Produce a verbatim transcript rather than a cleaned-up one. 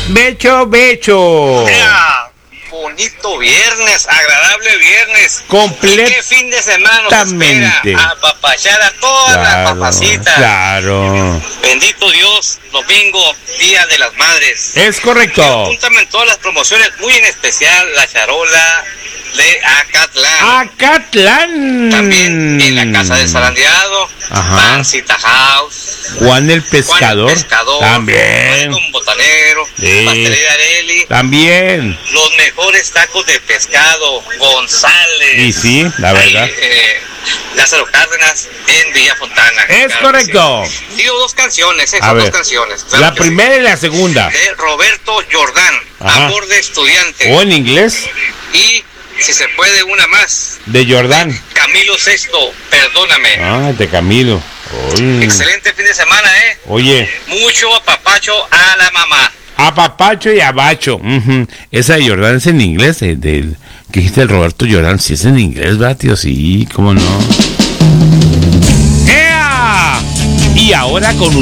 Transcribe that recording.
Becho, becho. Yeah. Bonito viernes, agradable viernes. Completamente. ¿Qué fin de semana nos espera? A papachar a todas claro, las papacitas. Claro. Bendito Dios, domingo, Día de las Madres. Es correcto. Apúntame en todas las promociones, muy en especial la charola de Acatlán. Acatlán. También en la casa de zarandeado. Pancita House. Juan el Pescador. Juan el Pescador. También. Con Botanero. Sí. Pastelería Areli. También. Los mejores tacos de pescado. González. Y sí, la verdad. Ahí, eh, Lázaro Cárdenas en Villa Fontana. Es claro correcto. Sí. Digo dos canciones, eh, A son ver, dos canciones. Claro la primera sí. y la segunda. De Roberto Jordán. Ajá. Amor de estudiante. ¿O en inglés? Y si se puede una más. De Jordán. Camilo Sesto, perdóname. Ah, de Camilo. Oye. Excelente fin de semana, ¿eh? Oye. Mucho apapacho a la mamá. Apapacho y abacho. Uh-huh. Esa de Jordán es en inglés. Eh, del que dijiste el Roberto Jordán. Sí es en inglés, ¿verdad, tío? Sí, cómo no. ¡Ea! Y ahora con